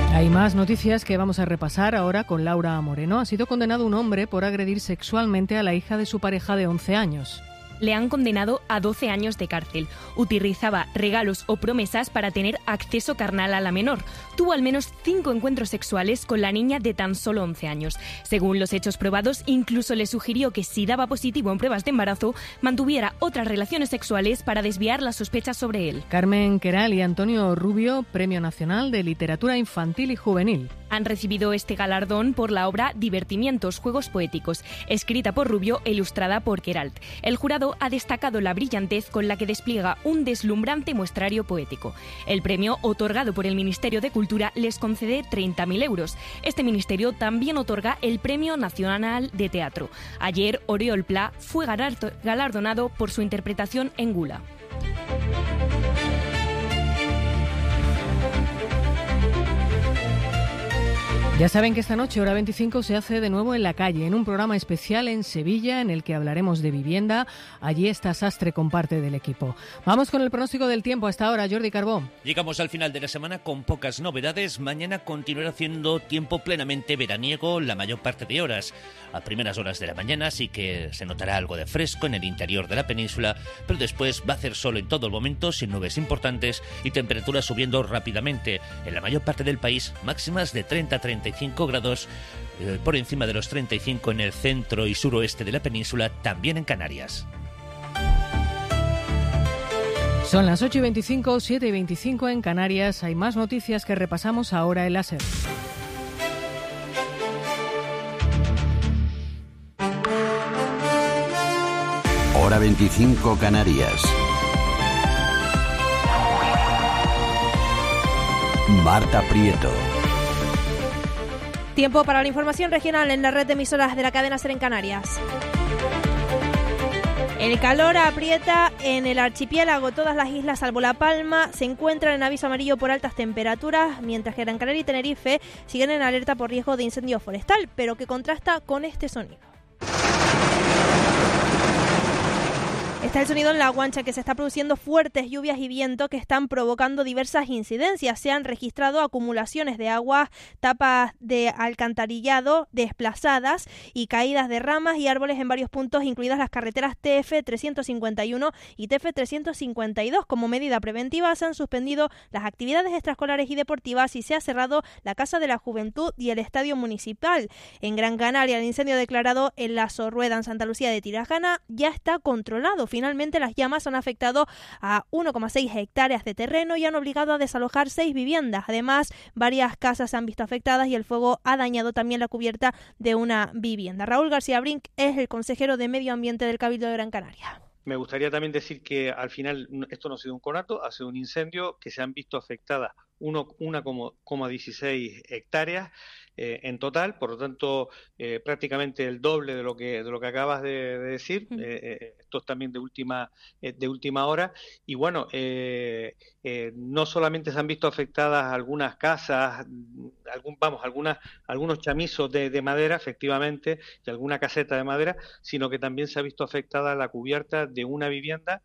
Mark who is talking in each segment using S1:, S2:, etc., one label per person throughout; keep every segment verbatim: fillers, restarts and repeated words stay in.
S1: Hay más noticias que vamos a repasar ahora con Laura Moreno. Ha sido condenado un hombre por agredir sexualmente a la hija de su pareja de once años.
S2: Le han condenado a doce años de cárcel. Utilizaba regalos o promesas para tener acceso carnal a la menor. Tuvo al menos cinco encuentros sexuales con la niña de tan solo once años. Según los hechos probados, incluso le sugirió que si daba positivo en pruebas de embarazo, mantuviera otras relaciones sexuales para desviar las sospechas sobre él.
S1: Carmen Queral y Antonio Rubio, Premio Nacional de Literatura Infantil y Juvenil.
S2: Han recibido este galardón por la obra Divertimientos, Juegos Poéticos, escrita por Rubio e ilustrada por Queralt. El jurado ha destacado la brillantez con la que despliega un deslumbrante muestrario poético. El premio, otorgado por el Ministerio de Cultura, les concede treinta mil euros. Este ministerio también otorga el Premio Nacional de Teatro. Ayer, Oriol Pla fue galardonado por su interpretación en Gula.
S1: Ya saben que esta noche, hora veinticinco, se hace de nuevo en la calle, en un programa especial en Sevilla, en el que hablaremos de vivienda. Allí está Sastre con parte del equipo. Vamos con el pronóstico del tiempo hasta ahora, Jordi Carbó.
S3: Llegamos al final de la semana con pocas novedades. Mañana continuará haciendo tiempo plenamente veraniego la mayor parte de horas. A primeras horas de la mañana sí que se notará algo de fresco en el interior de la península, pero después va a hacer sol en todo el momento, sin nubes importantes y temperaturas subiendo rápidamente. En la mayor parte del país, máximas de treinta a treinta y cinco grados, eh, por encima de los treinta y cinco en el centro y suroeste de la península, también en Canarias.
S1: Son las ocho y veinticinco, siete y veinticinco en Canarias. Hay más noticias que repasamos ahora en la SER.
S4: Hora veinticinco Canarias. Marta Prieto.
S5: Tiempo para la información regional en la red de emisoras de la cadena SER en Canarias. El calor aprieta en el archipiélago. Todas las islas, salvo La Palma, se encuentran en aviso amarillo por altas temperaturas, mientras que Gran Canaria y Tenerife siguen en alerta por riesgo de incendio forestal, pero que contrasta con este sonido. Está el sonido en La Guancha, que se está produciendo fuertes lluvias y viento que están provocando diversas incidencias. Se han registrado acumulaciones de agua, tapas de alcantarillado desplazadas y caídas de ramas y árboles en varios puntos, incluidas las carreteras T F trescientos cincuenta y uno y T F trescientos cincuenta y dos. Como medida preventiva, se han suspendido las actividades extraescolares y deportivas y se ha cerrado la Casa de la Juventud y el Estadio Municipal. En Gran Canaria, el incendio declarado en la Sorrueda, en Santa Lucía de Tirajana, ya está controlado. Finalmente, las llamas han afectado a uno coma seis hectáreas de terreno y han obligado a desalojar seis viviendas. Además, varias casas se han visto afectadas y el fuego ha dañado también la cubierta de una vivienda. Raúl García Brink es el consejero de Medio Ambiente del Cabildo de Gran Canaria.
S6: Me gustaría también decir que al final esto no ha sido un conato, ha sido un incendio, que se han visto afectadas uno coma dieciséis hectáreas eh, en total, por lo tanto eh, prácticamente el doble de lo que de lo que acabas de, de decir. Mm. Eh, esto es también de última eh, de última hora y bueno, eh, eh, no solamente se han visto afectadas algunas casas, algún vamos algunas algunos chamizos de, de madera efectivamente y alguna caseta de madera, sino que también se ha visto afectada la cubierta de una vivienda,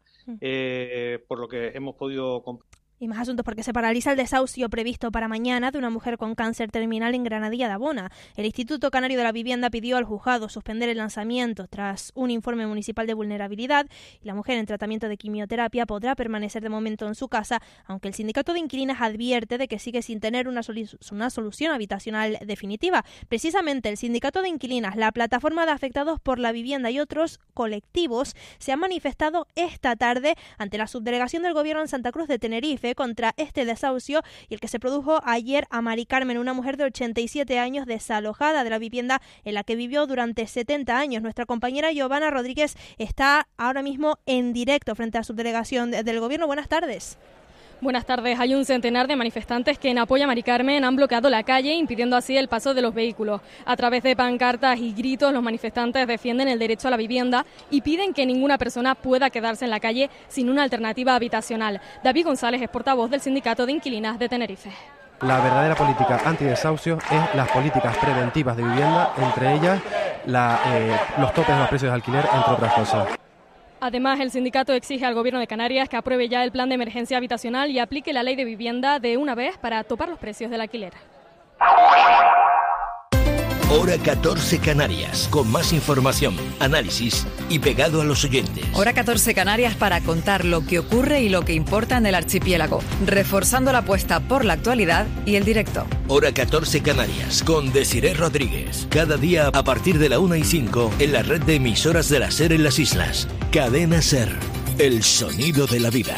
S6: eh, por lo que hemos podido comprobar.
S5: Y más asuntos porque se paraliza el desahucio previsto para mañana de una mujer con cáncer terminal en Granadilla de Abona. El Instituto Canario de la Vivienda pidió al juzgado suspender el lanzamiento tras un informe municipal de vulnerabilidad y la mujer en tratamiento de quimioterapia podrá permanecer de momento en su casa, aunque el sindicato de inquilinas advierte de que sigue sin tener una, solu- una solución habitacional definitiva. Precisamente el sindicato de inquilinas, la plataforma de afectados por la vivienda y otros colectivos se han manifestado esta tarde ante la subdelegación del gobierno en Santa Cruz de Tenerife contra este desahucio y el que se produjo ayer a Mari Carmen, una mujer de ochenta y siete años desalojada de la vivienda en la que vivió durante setenta años. Nuestra compañera Giovanna Rodríguez está ahora mismo en directo frente a la subdelegación del gobierno. Buenas tardes.
S7: Buenas tardes. Hay un centenar de manifestantes que en apoyo a Mari Carmen han bloqueado la calle, impidiendo así el paso de los vehículos. A través de pancartas y gritos, los manifestantes defienden el derecho a la vivienda y piden que ninguna persona pueda quedarse en la calle sin una alternativa habitacional. David González es portavoz del Sindicato de Inquilinas de Tenerife.
S8: La verdadera política antidesahucio es las políticas preventivas de vivienda, entre ellas la, eh, los topes de los precios de alquiler, entre otras cosas.
S7: Además, el sindicato exige al Gobierno de Canarias que apruebe ya el plan de emergencia habitacional y aplique la ley de vivienda de una vez para topar los precios del alquiler.
S9: Hora catorce Canarias, con más información, análisis y pegado a los oyentes.
S10: Hora catorce Canarias para contar lo que ocurre y lo que importa en el archipiélago, reforzando la apuesta por la actualidad y el directo.
S9: Hora catorce Canarias, con Desiré Rodríguez. Cada día a partir de la una y cinco en la red de emisoras de la SER en las islas. Cadena SER, el sonido de la vida.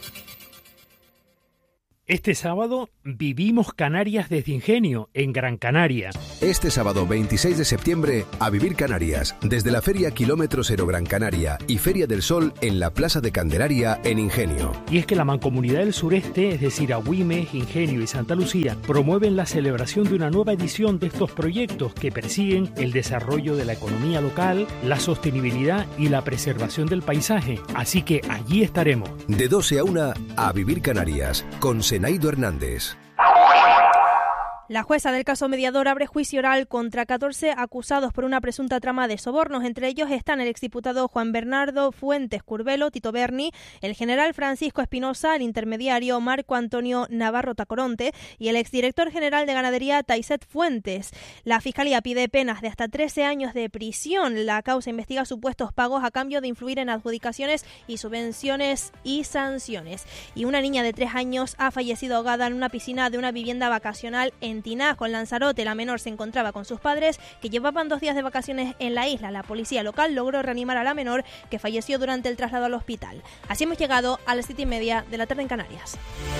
S11: Este sábado vivimos Canarias desde Ingenio, en Gran Canaria.
S12: Este sábado veintiséis de septiembre, a vivir Canarias, desde la Feria Kilómetro Cero Gran Canaria y Feria del Sol en la Plaza de Candelaria, en Ingenio.
S11: Y es que la Mancomunidad del Sureste, es decir, Agüimes, Ingenio y Santa Lucía, promueven la celebración de una nueva edición de estos proyectos que persiguen el desarrollo de la economía local, la sostenibilidad y la preservación del paisaje. Así que allí estaremos.
S12: De doce a una, a vivir Canarias, con Naido Hernández.
S5: La jueza del caso Mediador abre juicio oral contra catorce acusados por una presunta trama de sobornos. Entre ellos están el exdiputado Juan Bernardo Fuentes Curbelo, Tito Berni, el general Francisco Espinosa, el intermediario Marco Antonio Navarro Tacoronte y el exdirector general de Ganadería Taiset Fuentes. La Fiscalía pide penas de hasta trece años de prisión. La causa investiga supuestos pagos a cambio de influir en adjudicaciones y subvenciones y sanciones. Y una niña de tres años ha fallecido ahogada en una piscina de una vivienda vacacional en Tinajo, en Lanzarote. La menor se encontraba con sus padres, que llevaban dos días de vacaciones en la isla. La policía local logró reanimar a la menor, que falleció durante el traslado al hospital. Así hemos llegado a las siete y media de la tarde en Canarias.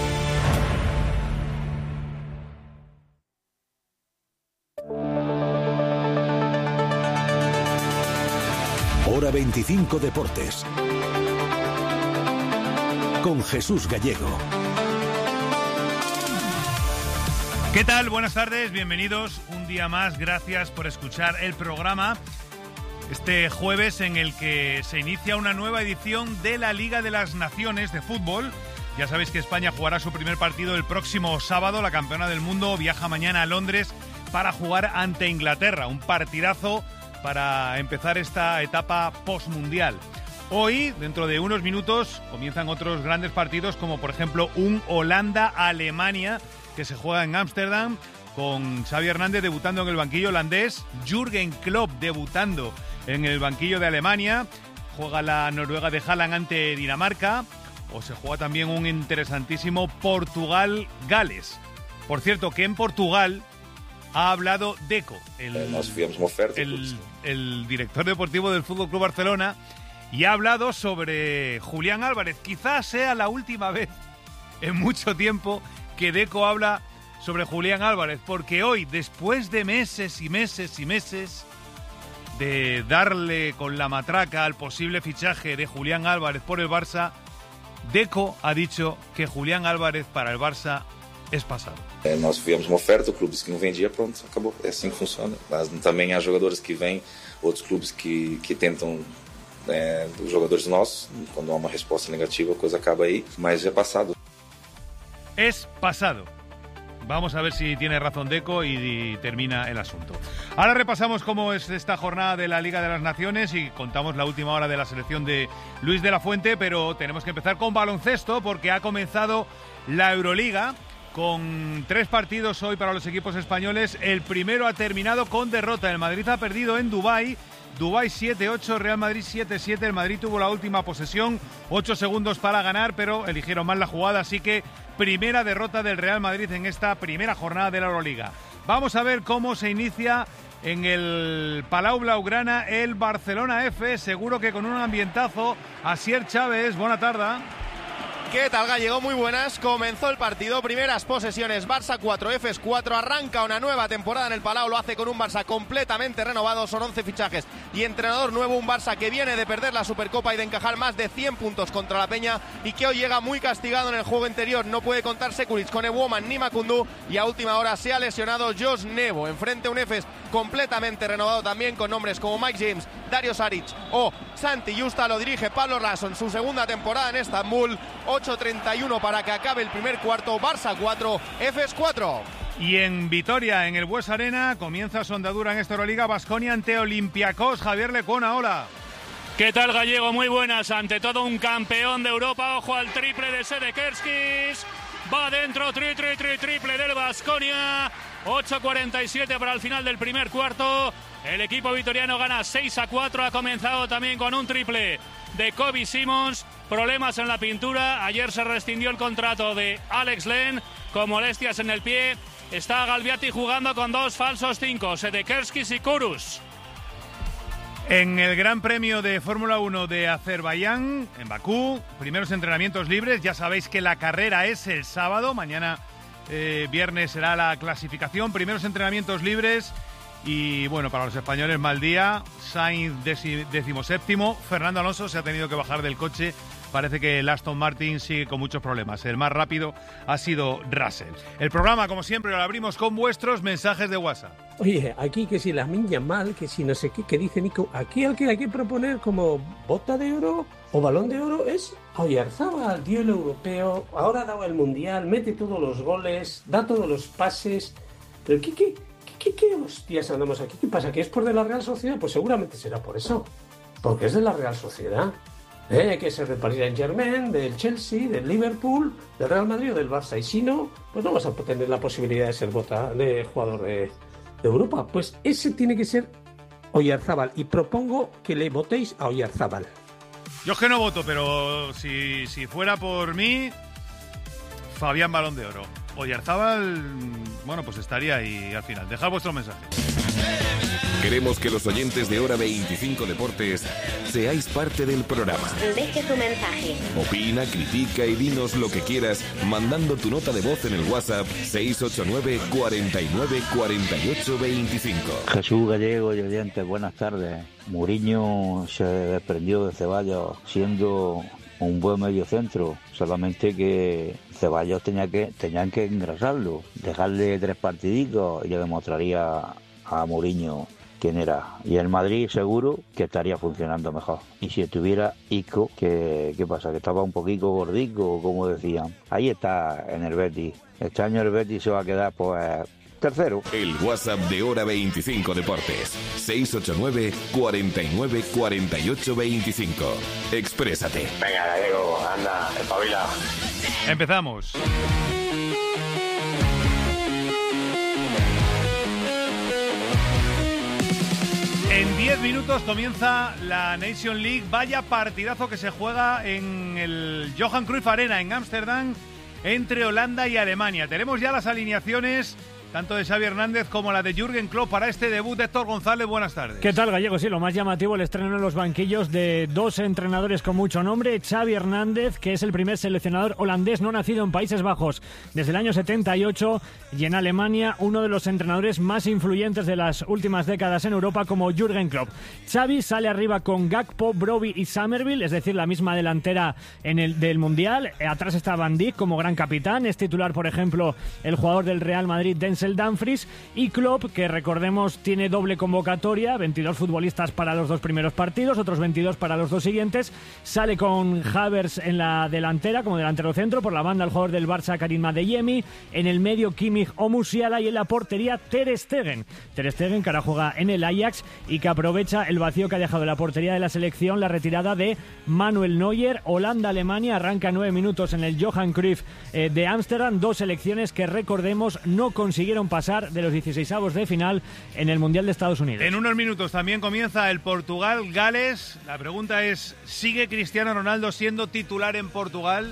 S13: Hora veinticinco Deportes, con Jesús Gallego.
S14: ¿Qué tal? Buenas tardes, bienvenidos un día más, gracias por escuchar el programa. Este jueves en el que se inicia una nueva edición de la Liga de las Naciones de fútbol. Ya sabéis que España jugará su primer partido el próximo sábado. La campeona del mundo viaja mañana a Londres para jugar ante Inglaterra. Un partidazo para empezar esta etapa postmundial. Hoy, dentro de unos minutos, comienzan otros grandes partidos, como por ejemplo un Holanda-Alemania, que se juega en Ámsterdam, con Xavi Hernández debutando en el banquillo holandés, Jürgen Klopp debutando en el banquillo de Alemania, juega la Noruega de Haaland ante Dinamarca, o se juega también un interesantísimo Portugal-Gales. Por cierto, que en Portugal ha hablado Deco, el, el, el director deportivo del F C Barcelona, y ha hablado sobre Julián Álvarez. Quizás sea la última vez en mucho tiempo que Deco habla sobre Julián Álvarez, porque hoy, después de meses y meses y meses de darle con la matraca al posible fichaje de Julián Álvarez por el Barça, Deco ha dicho que Julián Álvarez para el Barça es pasado.
S15: É, nós fizemos uma oferta, o clube disse que não vendia, pronto, acabou. É assim que funciona. Mas também há jogadores que vêm, outros clubes que, que tentam é, os jogadores nossos, quando há uma resposta negativa, a coisa acaba aí, mas é passado.
S14: Es pasado. Vamos a ver si tiene razón Deco y, y termina el asunto. Ahora repasamos cómo es esta jornada de la Liga de las Naciones y contamos la última hora de la selección de Luis de la Fuente, pero tenemos que empezar con baloncesto porque ha comenzado la Euroliga con tres partidos hoy para los equipos españoles. El primero ha terminado con derrota. El Madrid ha perdido en Dubái. Dubái siete ocho, Real Madrid siete siete. El Madrid tuvo la última posesión, ocho segundos para ganar, pero eligieron mal la jugada, así que primera derrota del Real Madrid en esta primera jornada de la Euroliga. Vamos a ver cómo se inicia en el Palau Blaugrana el Barcelona F, seguro que con un ambientazo. Asier Chávez, buena tarde.
S16: ¿Qué tal, Gallego? Muy buenas. Comenzó el partido, primeras posesiones, Barça cuatro, Efes cuatro, arranca una nueva temporada en el Palau, lo hace con un Barça completamente renovado, son once fichajes y entrenador nuevo, un Barça que viene de perder la Supercopa y de encajar más de cien puntos contra la Peña y que hoy llega muy castigado en el juego interior, no puede contar Sekulic con Ewoman ni Makundu y a última hora se ha lesionado Josh Nevo, enfrente un Efes completamente renovado también con nombres como Mike James, Dario Saric o Santi Justa, lo dirige Pablo Lasso en su segunda temporada en Estambul. Ocho treinta y uno para que acabe el primer cuarto, Barça cuatro, Efes cuatro.
S14: Y en Vitoria, en el Bues Arena, comienza su andadura en esta Euroliga, Baskonia ante Olympiacos. Javier Lecona, hola.
S17: ¿Qué tal, Gallego? Muy buenas. Ante todo un campeón de Europa, ojo al triple de Sedekerskis. Va dentro, tri, tri, tri, triple del Baskonia. ocho cuarenta y siete para el final del primer cuarto. El equipo vitoriano gana seis a cuatro. Ha comenzado también con un triple de Kobe Simmons. Problemas en la pintura. Ayer se rescindió el contrato de Alex Len con molestias en el pie. Está Galbiati jugando con dos falsos cinco, Sedekerskis y Kurus.
S14: En el Gran Premio de Fórmula uno de Azerbaiyán, en Bakú, primeros entrenamientos libres. Ya sabéis que la carrera es el sábado. Mañana, eh, viernes, será la clasificación. Primeros entrenamientos libres. Y bueno, para los españoles, mal día. Sainz decimoséptimo. Fernando Alonso se ha tenido que bajar del coche. Parece que el Aston Martin sigue con muchos problemas. El más rápido ha sido Russell. El programa, como siempre, lo abrimos con vuestros mensajes de WhatsApp.
S18: Oye, aquí que si las niñas mal, que si no sé qué, que dice Nico, aquí al que hay que proponer como bota de oro o balón de oro es Oyarzabal, dio el europeo, ahora ha dado el mundial, mete todos los goles, da todos los pases. Pero ¿qué, qué, qué, qué, qué hostias andamos aquí? ¿Qué pasa? ¿Que es por de la Real Sociedad? Pues seguramente será por eso. Porque es de la Real Sociedad. ¿Eh? Que se repartirá en Germain, del Chelsea, del Liverpool, del Real Madrid o del Barça. Y si no, pues no vas a tener la posibilidad de ser bota de jugador de, de Europa. Pues ese tiene que ser Oyarzabal. Y propongo que le votéis a Oyarzabal.
S14: Yo es que no voto, pero si, si fuera por mí, Fabián Balón de Oro. Oyarzabal, bueno, pues estaría ahí al final. Dejad vuestro mensaje.
S13: Queremos que los oyentes de Hora veinticinco Deportes seáis parte del programa.
S19: Deje tu mensaje.
S13: Opina, critica y dinos lo que quieras mandando tu nota de voz en el WhatsApp seis ocho nueve, cuarenta y nueve, cuarenta y ocho, veinticinco.
S20: Jesús Gallego y oyentes, buenas tardes. Mourinho se desprendió de Ceballos siendo un buen mediocentro, solamente que Ceballos tenía que, tenían que engrasarlo, dejarle tres partiditos y ya demostraría a Mourinho quién era. Y el Madrid seguro que estaría funcionando mejor. Y si estuviera Isco, ¿qué, qué pasa? Que estaba un poquito gordico, como decían. Ahí está en el Betis. Este año el Betis se va a quedar, pues, tercero.
S13: El WhatsApp de Hora veinticinco Deportes. seis ocho nueve, cuarenta y nueve, cuarenta y ocho, veinticinco. Exprésate.
S21: Venga, Gallego, anda, espabila.
S14: Empezamos. En diez minutos comienza la Nation League. Vaya partidazo que se juega en el Johan Cruyff Arena en Ámsterdam entre Holanda y Alemania. Tenemos ya las alineaciones tanto de Xavi Hernández como la de Jürgen Klopp para este debut. Héctor González, buenas tardes.
S11: ¿Qué tal, Gallego? Sí, lo más llamativo, el estreno en los banquillos de dos entrenadores con mucho nombre. Xavi Hernández, que es el primer seleccionador holandés no nacido en Países Bajos desde el año setenta y ocho, y en Alemania uno de los entrenadores más influyentes de las últimas décadas en Europa, como Jürgen Klopp. Xavi sale arriba con Gakpo, Brobbey y Summerville, es decir, la misma delantera en el del Mundial. Atrás está Van Dijk como gran capitán, es titular, por ejemplo, el jugador del Real Madrid, Denzel Dumfries, y Klopp, que recordemos tiene doble convocatoria, veintidós futbolistas para los dos primeros partidos, otros veintidós para los dos siguientes. Sale con Havertz en la delantera como delantero centro, por la banda el jugador del Barça Karim Adeyemi, en el medio Kimmich o Musiala, y en la portería Ter Stegen. Ter Stegen, que ahora juega en el Ajax y que aprovecha el vacío que ha dejado en la portería de la selección la retirada de Manuel Neuer. Holanda-Alemania arranca nueve minutos en el Johan Cruyff eh, de Ámsterdam, dos selecciones que, recordemos, no consiguieron pasar de los dieciseisavos de final en el Mundial de Estados Unidos.
S14: En unos minutos también comienza el Portugal-Gales. La pregunta es, ¿sigue Cristiano Ronaldo siendo titular en Portugal?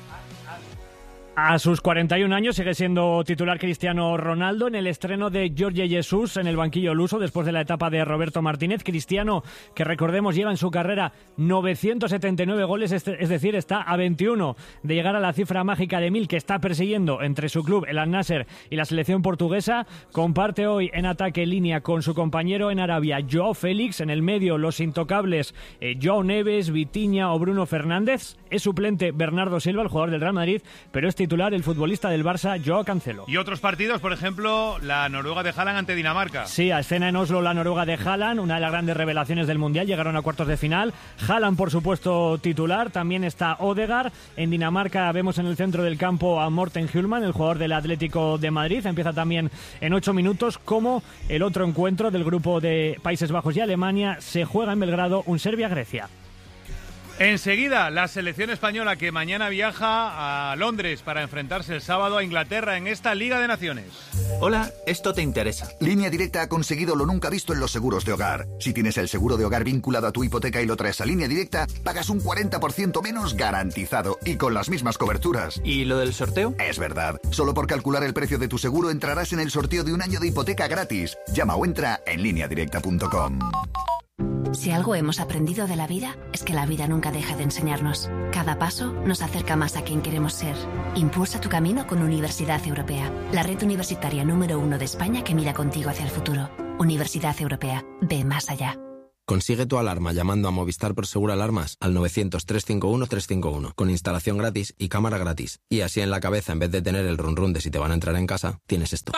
S11: A sus cuarenta y un años sigue siendo titular Cristiano Ronaldo. En el estreno de Jorge Jesus en el banquillo luso después de la etapa de Roberto Martínez. Cristiano, que recordemos lleva en su carrera novecientos setenta y nueve goles, es decir, está a veintiuno de llegar a la cifra mágica de mil que está persiguiendo entre su club, el Al-Nassr, y la selección portuguesa. Comparte hoy en ataque en línea con su compañero en Arabia, Joao Félix. En el medio, los intocables eh, Joao Neves, Vitinha o Bruno Fernández. Es suplente Bernardo Silva, el jugador del Real Madrid, pero es titular el futbolista del Barça, Joao Cancelo.
S14: Y otros partidos, por ejemplo, la Noruega de Haaland ante Dinamarca.
S11: Sí, a escena en Oslo la Noruega de Haaland, una de las grandes revelaciones del Mundial, llegaron a cuartos de final. Haaland, por supuesto, titular, también está Odegaard. En Dinamarca vemos en el centro del campo a Morten Hjulmand, el jugador del Atlético de Madrid, empieza también en ocho minutos, como el otro encuentro del grupo de Países Bajos y Alemania se juega en Belgrado, un Serbia-Grecia.
S14: Enseguida, la selección española que mañana viaja a Londres para enfrentarse el sábado a Inglaterra en esta Liga de Naciones.
S19: Hola, esto te interesa.
S22: Línea Directa ha conseguido lo nunca visto en los seguros de hogar. Si tienes el seguro de hogar vinculado a tu hipoteca y lo traes a Línea Directa, pagas un cuarenta por ciento menos garantizado y con las mismas coberturas.
S19: ¿Y lo del sorteo?
S22: Es verdad. Solo por calcular el precio de tu seguro entrarás en el sorteo de un año de hipoteca gratis. Llama o entra en línea directa punto com.
S23: Si algo hemos aprendido de la vida, es que la vida nunca deja de enseñarnos. Cada paso nos acerca más a quien queremos ser. Impulsa tu camino con Universidad Europea, la red universitaria número uno de España que mira contigo hacia el futuro. Universidad Europea, ve más allá.
S24: Consigue tu alarma llamando a Movistar Prosegur Alarmas al novecientos, trescientos cincuenta y uno, trescientos cincuenta y uno, con instalación gratis y cámara gratis. Y así en la cabeza, en vez de tener el run run de si te van a entrar en casa, tienes esto.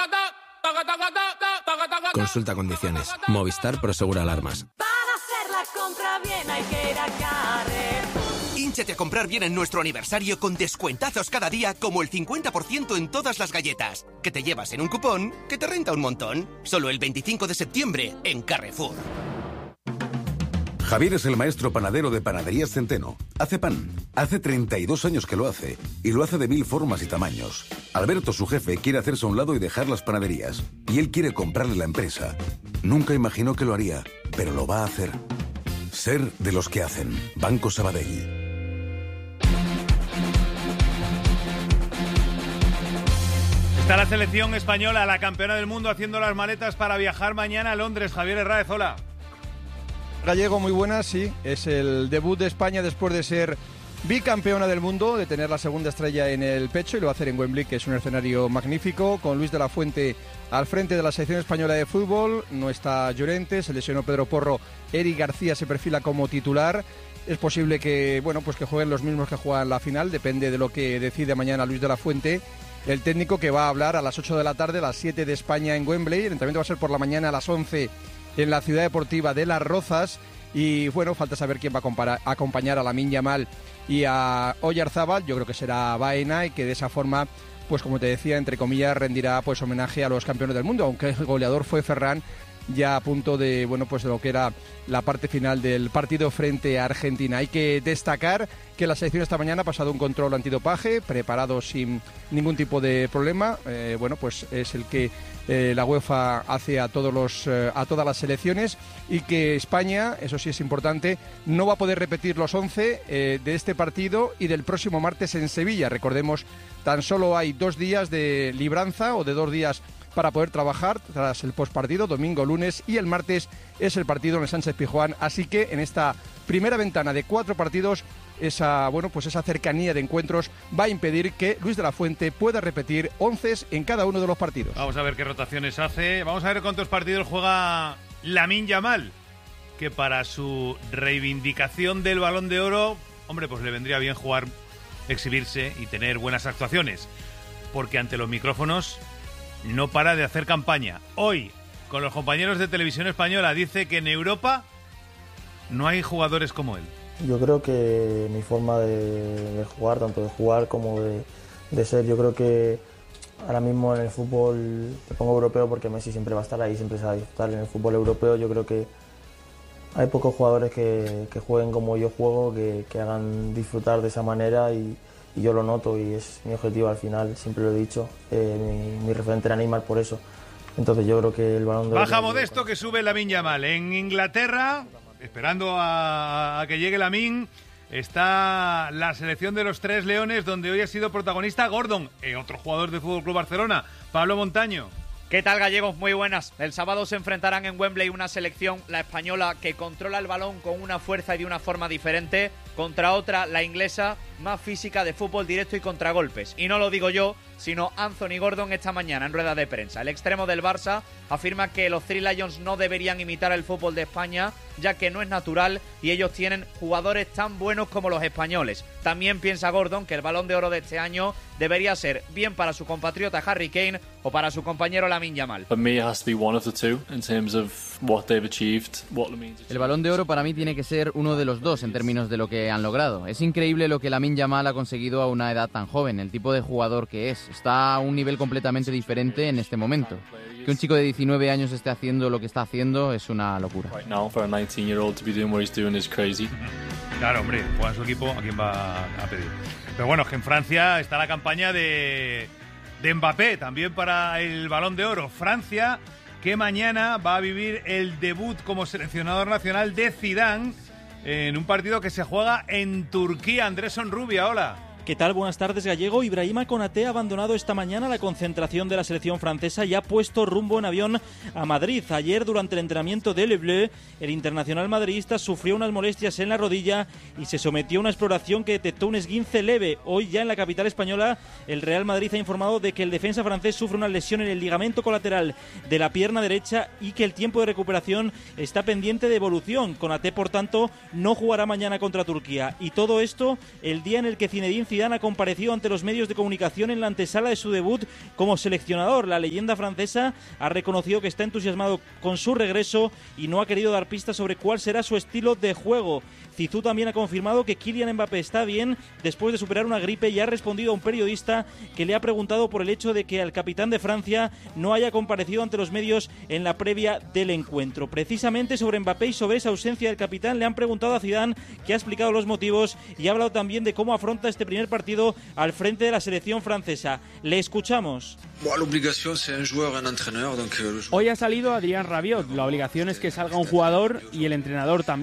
S24: Consulta condiciones. Movistar Prosegur Alarmas.
S25: Compra bien, hay que ir a Carrer. Hínchate a comprar bien en nuestro aniversario con descuentazos cada día, como el cincuenta por ciento en todas las galletas, que te llevas en un cupón que te renta un montón. Solo el veinticinco de septiembre en Carrefour.
S26: Javier es el maestro panadero de Panaderías Centeno. Hace pan. Hace treinta y dos años que lo hace. Y lo hace de mil formas y tamaños. Alberto, su jefe, quiere hacerse a un lado y dejar las panaderías. Y él quiere comprarle la empresa. Nunca imaginó que lo haría, pero lo va a hacer. Ser de los que hacen. Banco Sabadell.
S14: Está la selección española, la campeona del mundo, haciendo las maletas para viajar mañana a Londres. Javier Herráez, hola.
S27: Gallego, muy buenas, sí. Es el debut de España después de ser bicampeona del mundo, de tener la segunda estrella en el pecho, y lo va a hacer en Wembley, que es un escenario magnífico, con Luis de la Fuente al frente de la selección española de fútbol. No está Llorente, se lesionó Pedro Porro, Eric García se perfila como titular. Es posible que, bueno, pues que jueguen los mismos que juegan la final, depende de lo que decide mañana Luis de la Fuente, el técnico, que va a hablar a las ocho de la tarde, a las siete de España en Wembley. El entrenamiento va a ser por la mañana a las once en la Ciudad Deportiva de Las Rozas. Y bueno, falta saber quién va a acompañar a Lamine Yamal y a Oyarzábal. Yo creo que será Baena, y que de esa forma, pues como te decía, entre comillas, rendirá pues homenaje a los campeones del mundo, aunque el goleador fue Ferran, ya a punto de, bueno, pues de lo que era la parte final del partido frente a Argentina. Hay que destacar que la selección esta mañana ha pasado un control antidopaje, preparado sin ningún tipo de problema. Eh, bueno, pues es el que eh, la UEFA hace a todos los eh, a todas las selecciones, y que España, eso sí es importante, no va a poder repetir los once eh, de este partido y del próximo martes en Sevilla. Recordemos, tan solo hay dos días de libranza, o de dos días para poder trabajar tras el postpartido, domingo, lunes, y el martes es el partido en el Sánchez Pizjuán. Así que en esta primera ventana de cuatro partidos, esa, bueno, pues esa cercanía de encuentros va a impedir que Luis de la Fuente pueda repetir onces en cada uno de los partidos.
S14: Vamos a ver qué rotaciones hace. Vamos a ver cuántos partidos juega Lamine Yamal, que para su reivindicación del Balón de Oro, hombre, pues le vendría bien jugar, exhibirse y tener buenas actuaciones, porque ante los micrófonos no para de hacer campaña. Hoy, con los compañeros de Televisión Española, dice que en Europa no hay jugadores como él.
S28: Yo creo que mi forma de, de jugar, tanto de jugar como de, de ser, yo creo que ahora mismo en el fútbol, me pongo europeo porque Messi siempre va a estar ahí, siempre se va a disfrutar. En el fútbol europeo yo creo que hay pocos jugadores que, que jueguen como yo juego, que, que hagan disfrutar de esa manera, y Y yo lo noto, y es mi objetivo al final, siempre lo he dicho. Eh, mi, mi referente era Neymar por eso. Entonces yo creo que el Balón de Oro...
S14: Baja Modesto, que sube Lamine Yamal. En Inglaterra, esperando a, a que llegue Lamine, está la selección de los Tres Leones, donde hoy ha sido protagonista Gordon, eh, otro jugador del F C Barcelona, Pablo Montaño.
S29: ¿Qué tal, gallegos? Muy buenas. El sábado se enfrentarán en Wembley una selección, la española, que controla el balón con una fuerza y de una forma diferente, contra otra, la inglesa, más física, de fútbol directo y contragolpes. Y no lo digo yo, sino Anthony Gordon esta mañana en rueda de prensa. El extremo del Barça afirma que los Three Lions no deberían imitar el fútbol de España, ya que no es natural y ellos tienen jugadores tan buenos como los españoles. También piensa Gordon que el Balón de Oro de este año debería ser bien para su compatriota Harry Kane o para su compañero Lamine Yamal.
S30: El Balón de Oro para mí tiene que ser uno de los dos en términos de lo que han logrado. Es increíble lo que Lamine Yamal ha conseguido a una edad tan joven, el tipo de jugador que es. Está a un nivel completamente diferente en este momento. Que un chico de diecinueve años esté haciendo lo que está haciendo es una locura.
S14: Claro, hombre, juega en su equipo, ¿a quién va a pedir? Pero bueno, es que en Francia está la campaña de, de Mbappé, también para el Balón de Oro. Francia, que mañana va a vivir el debut como seleccionador nacional de Zidane en un partido que se juega en Turquía. Andrés Sonrubia, hola.
S1: ¿Qué tal? Buenas tardes, Gallego. Ibrahima Konaté ha abandonado esta mañana la concentración de la selección francesa y ha puesto rumbo en avión a Madrid. Ayer, durante el entrenamiento de Le Bleu, el internacional madridista sufrió unas molestias en la rodilla y se sometió a una exploración que detectó un esguince leve. Hoy, ya en la capital española, el Real Madrid ha informado de que el defensa francés sufre una lesión en el ligamento colateral de la pierna derecha y que el tiempo de recuperación está pendiente de evolución. Konaté, por tanto, no jugará mañana contra Turquía. Y todo esto el día en el que Zinedine Zidane ha comparecido ante los medios de comunicación en la antesala de su debut como seleccionador. La leyenda francesa ha reconocido que está entusiasmado con su regreso y no ha querido dar pistas sobre cuál será su estilo de juego. Zizou también ha confirmado que Kylian Mbappé está bien después de superar una gripe y ha respondido a un periodista que le ha preguntado por el hecho de que el capitán de Francia no haya comparecido ante los medios en la previa del encuentro. Precisamente sobre Mbappé y sobre esa ausencia del capitán le han preguntado a Zidane, que ha explicado los motivos y ha hablado también de cómo afronta este primer partido al frente de la selección francesa. Le escuchamos.
S2: Hoy ha salido Adrien Rabiot. La obligación es que salga un jugador y el entrenador también.